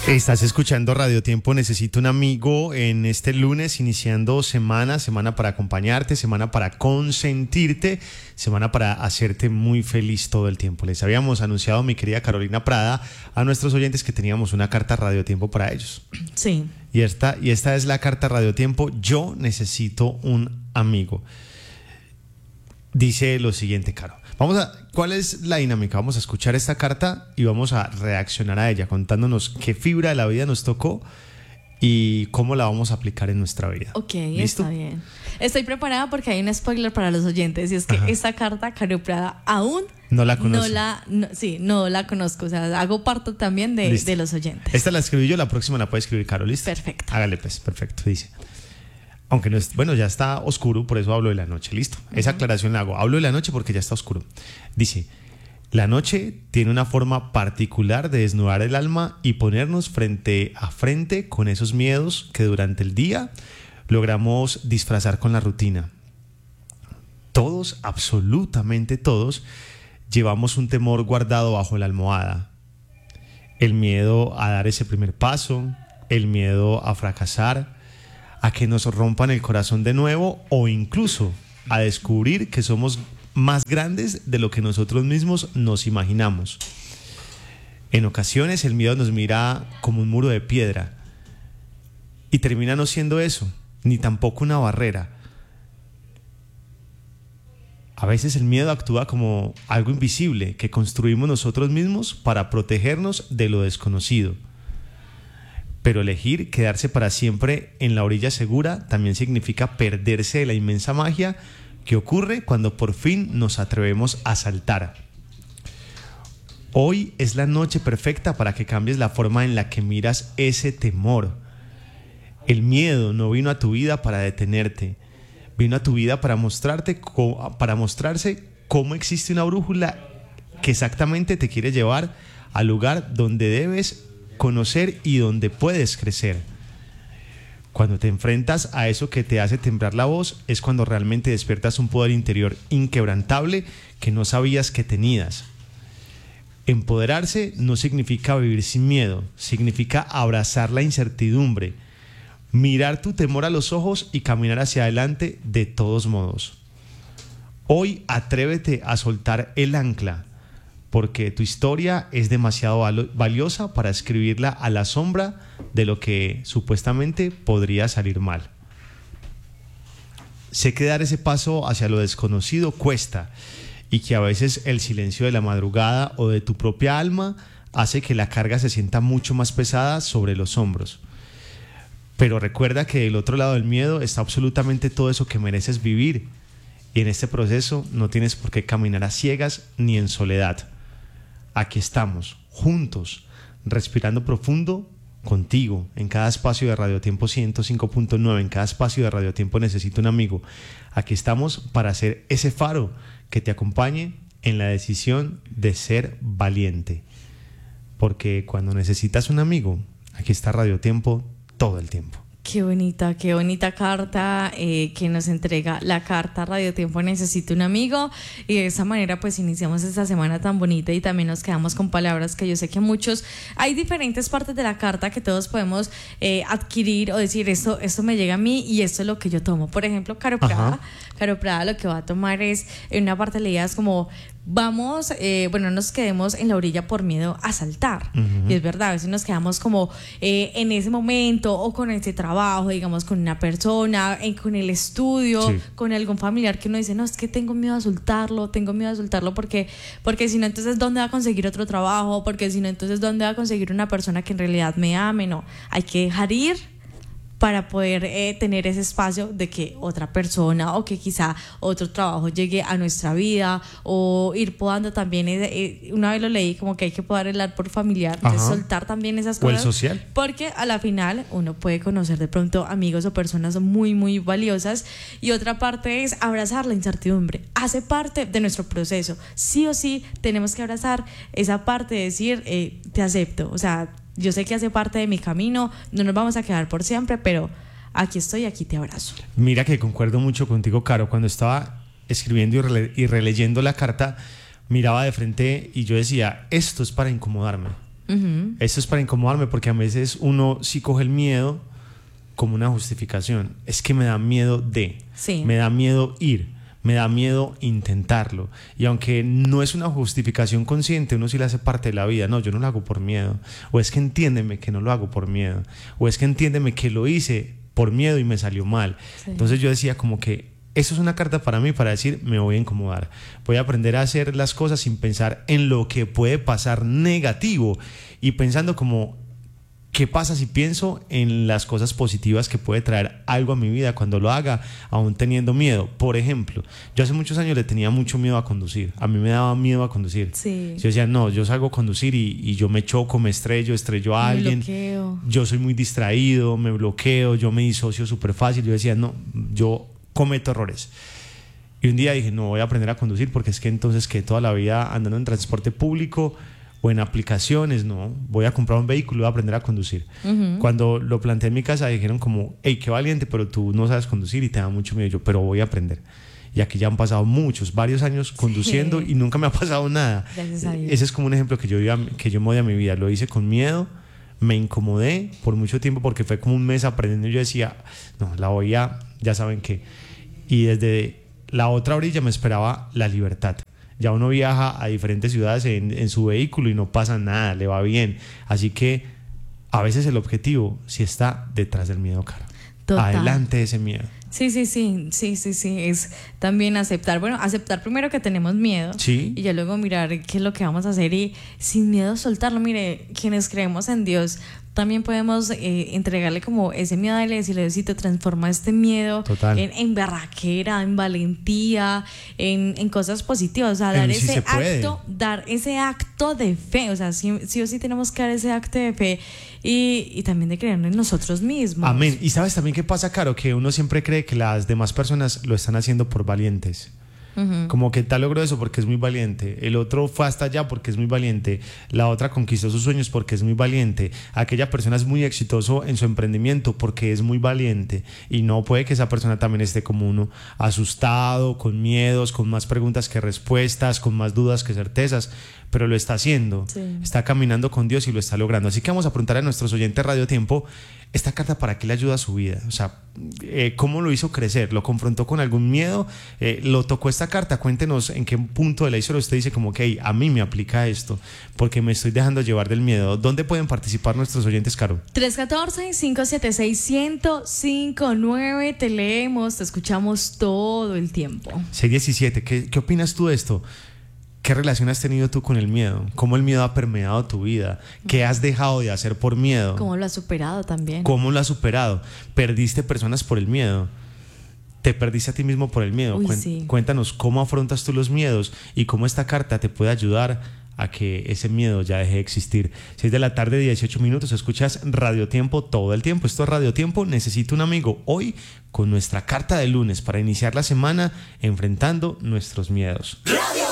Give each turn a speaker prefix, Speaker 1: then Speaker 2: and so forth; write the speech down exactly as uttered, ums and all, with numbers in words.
Speaker 1: Estás escuchando Radio Tiempo Necesito un Amigo en este lunes, iniciando semana, semana para acompañarte, semana para consentirte, semana para hacerte muy feliz todo el tiempo. Les habíamos anunciado, mi querida Carolina Prada, a nuestros oyentes que teníamos una carta Radio Tiempo para ellos.
Speaker 2: Sí.
Speaker 1: Y esta, y esta es la carta Radio Tiempo, Yo necesito un amigo. Dice lo siguiente, Caro. Vamos a, ¿cuál es la dinámica? Vamos a escuchar esta carta y vamos a reaccionar a ella, contándonos qué fibra de la vida nos tocó y cómo la vamos a aplicar en nuestra vida.
Speaker 2: Ok,
Speaker 1: ¿listo?
Speaker 2: Está bien. Estoy preparada porque hay un spoiler para los oyentes y es que Ajá. esta carta, Caro Prada, aún
Speaker 1: no la conozco.
Speaker 2: No la, no, sí, no la conozco. O sea, hago parte también de, de los oyentes.
Speaker 1: Esta la escribí yo, la próxima la puede escribir Caro, ¿listo?
Speaker 2: Perfecto.
Speaker 1: Hágale pues, perfecto, dice. Aunque no es, bueno, ya está oscuro, por eso hablo de la noche, listo. Uh-huh. Esa aclaración la hago. Hablo de la noche porque ya está oscuro. Dice, la noche tiene una forma particular de desnudar el alma y ponernos frente a frente con esos miedos que durante el día logramos disfrazar con la rutina. Todos, absolutamente todos, llevamos un temor guardado bajo la almohada. El miedo a dar ese primer paso, el miedo a fracasar, a que nos rompan el corazón de nuevo o incluso a descubrir que somos más grandes de lo que nosotros mismos nos imaginamos. En ocasiones el miedo nos mira como un muro de piedra y termina no siendo eso, ni tampoco una barrera. A veces el miedo actúa como algo invisible que construimos nosotros mismos para protegernos de lo desconocido. Pero elegir quedarse para siempre en la orilla segura también significa perderse de la inmensa magia que ocurre cuando por fin nos atrevemos a saltar. Hoy es la noche perfecta para que cambies la forma en la que miras ese temor. El miedo no vino a tu vida para detenerte, vino a tu vida para mostrarte, para mostrarse cómo existe una brújula que exactamente te quiere llevar al lugar donde debes conocer y donde puedes crecer. Cuando te enfrentas a eso que te hace temblar la voz, es cuando realmente despiertas un poder interior inquebrantable que no sabías que tenías. Empoderarse no significa vivir sin miedo, significa abrazar la incertidumbre, mirar tu temor a los ojos y caminar hacia adelante de todos modos. Hoy atrévete a soltar el ancla, porque tu historia es demasiado valiosa para escribirla a la sombra de lo que supuestamente podría salir mal. Sé que dar ese paso hacia lo desconocido cuesta y que a veces el silencio de la madrugada o de tu propia alma hace que la carga se sienta mucho más pesada sobre los hombros. Pero recuerda que del otro lado del miedo está absolutamente todo eso que mereces vivir, y en este proceso no tienes por qué caminar a ciegas ni en soledad. Aquí estamos, juntos, respirando profundo contigo, en cada espacio de Radio Tiempo ciento cinco punto nueve, en cada espacio de Radio Tiempo Necesito un Amigo. Aquí estamos para ser ese faro que te acompañe en la decisión de ser valiente. Porque cuando necesitas un amigo, aquí está Radio Tiempo todo el tiempo.
Speaker 2: Qué bonita, qué bonita carta eh, que nos entrega la carta Radio Tiempo Necesito un Amigo, y de esa manera pues iniciamos esta semana tan bonita y también nos quedamos con palabras que yo sé que muchos, hay diferentes partes de la carta que todos podemos eh, adquirir o decir esto, esto me llega a mí y esto es lo que yo tomo. Por ejemplo, Caro Prada, Caro Prada lo que va a tomar es, en una parte leídas como vamos, eh, bueno, nos quedemos en la orilla por miedo a saltar. Uh-huh. Y es verdad, a veces nos quedamos como eh, en ese momento o con ese trabajo, digamos, con una persona, en, con el estudio, sí. con algún familiar que uno dice, no, es que tengo miedo a soltarlo, tengo miedo a soltarlo porque, porque si no, entonces, ¿dónde va a conseguir otro trabajo? Porque si no, entonces, ¿dónde va a conseguir una persona que en realidad me ame? No, hay que dejar ir para poder eh, tener ese espacio de que otra persona o que quizá otro trabajo llegue a nuestra vida, o ir podando también, eh, una vez lo leí como que hay que podar el árbol familiar, entonces soltar también esas cosas, o el social, porque a la final uno puede conocer de pronto amigos o personas muy muy valiosas. Y otra parte es abrazar la incertidumbre, hace parte de nuestro proceso, sí o sí tenemos que abrazar esa parte de decir eh, te acepto, o sea, yo sé que hace parte de mi camino, no nos vamos a quedar por siempre, pero aquí estoy, aquí te abrazo.
Speaker 1: Mira que concuerdo mucho contigo, Caro. Cuando estaba escribiendo y, rele- y releyendo la carta, miraba de frente y yo decía, esto es para incomodarme.
Speaker 2: Uh-huh.
Speaker 1: Esto es para incomodarme porque a veces uno sí coge el miedo como una justificación. Es que me da miedo de,
Speaker 2: sí.
Speaker 1: me da miedo ir, me da miedo intentarlo. Y aunque no es una justificación consciente, uno sí le hace parte de la vida. No, yo no lo hago por miedo. O es que entiéndeme que no lo hago por miedo. O es que entiéndeme que lo hice por miedo y me salió mal. Sí. Entonces yo decía como que eso es una carta para mí para decir, me voy a incomodar. Voy a aprender a hacer las cosas sin pensar en lo que puede pasar negativo y pensando como, ¿qué pasa si pienso en las cosas positivas que puede traer algo a mi vida cuando lo haga, aún teniendo miedo? Por ejemplo, yo hace muchos años le tenía mucho miedo a conducir. A mí me daba miedo a conducir.
Speaker 2: Sí.
Speaker 1: Yo decía, no, yo salgo a conducir y, y yo me choco, me estrello, estrello a
Speaker 2: me
Speaker 1: alguien.
Speaker 2: Bloqueo.
Speaker 1: Yo soy muy distraído, me bloqueo, yo me disocio súper fácil. Yo decía, no, yo cometo errores. Y un día dije, no voy a aprender a conducir porque es que entonces que toda la vida andando en transporte público o en aplicaciones, no, voy a comprar un vehículo y voy a aprender a conducir. Uh-huh. Cuando lo planteé en mi casa dijeron como, hey, qué valiente, pero tú no sabes conducir y te da mucho miedo. Yo, pero voy a aprender. Y aquí ya han pasado muchos, varios años conduciendo, sí, y nunca me ha pasado nada.
Speaker 2: Gracias a Dios.
Speaker 1: Ese es como un ejemplo que yo, iba, que yo me doy a mi vida. Lo hice con miedo, me incomodé por mucho tiempo porque fue como un mes aprendiendo y yo decía, no, la voy a, ya saben qué. Y desde la otra orilla me esperaba la libertad. Ya uno viaja a diferentes ciudades en, en su vehículo y no pasa nada, le va bien. Así que a veces el objetivo sí está detrás del miedo, Caro.
Speaker 2: Total.
Speaker 1: Adelante de ese miedo.
Speaker 2: Sí, sí, sí, sí, sí, sí, es también aceptar, bueno, aceptar primero que tenemos miedo,
Speaker 1: sí,
Speaker 2: y ya luego mirar qué es lo que vamos a hacer y sin miedo soltarlo. Mire, quienes creemos en Dios también podemos eh, entregarle como ese miedo a él y decirle, Diosito, transforma este miedo en, en berraquera, en valentía, en, en cosas positivas, o sea, dar
Speaker 1: sí
Speaker 2: ese acto, dar ese acto de fe, o sea, sí, sí o sí tenemos que dar ese acto de fe y, y también de creer en nosotros mismos.
Speaker 1: Amén. Y sabes también qué pasa, Caro, que uno siempre cree que las demás personas lo están haciendo por valientes. Uh-huh. Como que tal logró eso porque es muy valiente, el otro fue hasta allá porque es muy valiente, la otra conquistó sus sueños porque es muy valiente, aquella persona es muy exitoso en su emprendimiento porque es muy valiente. Y no, puede que esa persona también esté como uno, asustado, con miedos, con más preguntas que respuestas, con más dudas que certezas, pero lo está haciendo, sí, está caminando con Dios y lo está logrando. Así que vamos a preguntar a nuestros oyentes Radio Tiempo, esta carta para qué le ayuda a su vida, o sea, eh, cómo lo hizo crecer, lo confrontó con algún miedo, eh, lo tocó esta carta. Cuéntenos en qué punto de la historia usted dice como que hey, a mí me aplica esto porque me estoy dejando llevar del miedo. ¿Dónde pueden participar nuestros oyentes, Caro?
Speaker 2: tres uno cuatro, cinco siete seis, uno cero cinco nueve, te leemos, te escuchamos todo el tiempo.
Speaker 1: seis diecisiete, ¿qué, qué opinas tú de esto? ¿Qué relación has tenido tú con el miedo? ¿Cómo el miedo ha permeado tu vida? ¿Qué has dejado de hacer por miedo?
Speaker 2: ¿Cómo lo has superado también?
Speaker 1: ¿Cómo lo has superado? ¿Perdiste personas por el miedo? ¿Te perdiste a ti mismo por el miedo?
Speaker 2: Uy,
Speaker 1: Cuen-
Speaker 2: sí.
Speaker 1: Cuéntanos cómo afrontas tú los miedos y cómo esta carta te puede ayudar a que ese miedo ya deje de existir. seis de la tarde, dieciocho minutos, escuchas Radio Tiempo todo el tiempo. Esto es Radio Tiempo, necesito un amigo. Hoy con nuestra carta de lunes para iniciar la semana enfrentando nuestros miedos.
Speaker 3: Radio